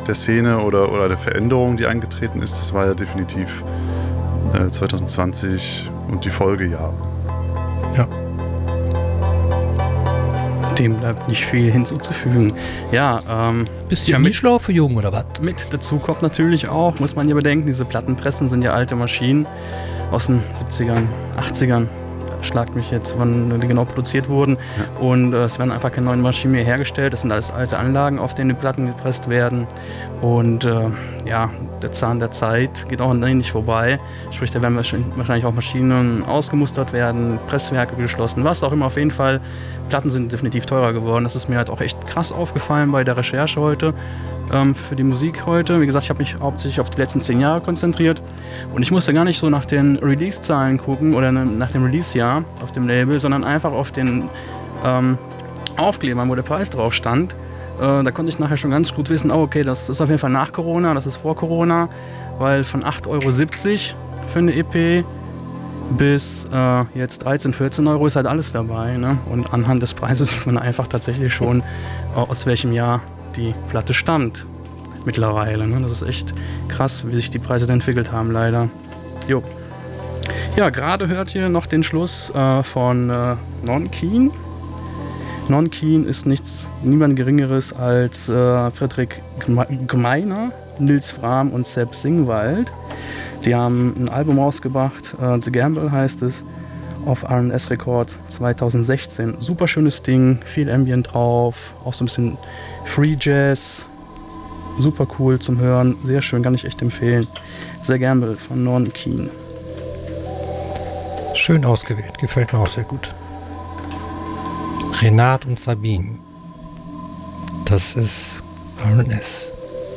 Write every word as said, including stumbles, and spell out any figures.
der Szene oder, oder der Veränderung, die eingetreten ist, das war ja definitiv äh, zwanzig zwanzig und die Folgejahre. Ja. Dem bleibt nicht viel hinzuzufügen. Ja, ähm... Bist du ja nicht schlau für Jung, oder was? Mit dazu kommt natürlich auch, muss man ja bedenken, diese Plattenpressen sind ja alte Maschinen aus den siebzigern, achtzigern. Schlagt mich jetzt, wann die genau produziert wurden. Ja. Und äh, es werden einfach keine neuen Maschinen mehr hergestellt. Das sind alles alte Anlagen, auf denen die Platten gepresst werden. Und äh, ja, der Zahn der Zeit geht auch nicht vorbei. Sprich, da werden wahrscheinlich auch Maschinen ausgemustert werden, Presswerke geschlossen, was auch immer. Auf jeden Fall, Platten sind definitiv teurer geworden. Das ist mir halt auch echt krass aufgefallen bei der Recherche heute. Für die Musik heute. Wie gesagt, ich habe mich hauptsächlich auf die letzten zehn Jahre konzentriert und ich musste gar nicht so nach den Release-Zahlen gucken oder nach dem Release-Jahr auf dem Label, sondern einfach auf den ähm, Aufklebern, wo der Preis drauf stand. Äh, da konnte ich nachher schon ganz gut wissen, oh okay, das ist auf jeden Fall nach Corona, das ist vor Corona, weil von acht Euro siebzig für eine E P bis äh, jetzt dreizehn, vierzehn Euro ist halt alles dabei. Ne? Und anhand des Preises sieht man einfach tatsächlich schon, äh, aus welchem Jahr die Platte stammt mittlerweile. Ne? Das ist echt krass, wie sich die Preise da entwickelt haben, leider. Jo. Ja, gerade hört ihr noch den Schluss äh, von äh, Non-Keen. Non-Keen ist nichts, niemand Geringeres als äh, Friedrich Gmeiner, Nils Frahm und Sepp Singwald. Die haben ein Album rausgebracht, äh, The Gamble heißt es, auf R und S Records zwanzig sechzehn. Super schönes Ding, viel Ambient drauf, auch so ein bisschen Free Jazz. Super cool zum Hören, sehr schön, kann ich echt empfehlen. The Gamble von Non-Keen. Schön ausgewählt, gefällt mir auch sehr gut. Renat und Sabine. Das ist R und S.